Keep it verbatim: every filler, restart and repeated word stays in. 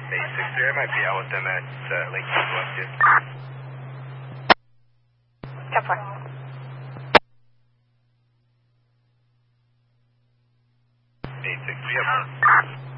eight six three, I might be out with them at uh, Lakeview West here. ten four. eight six three, yep.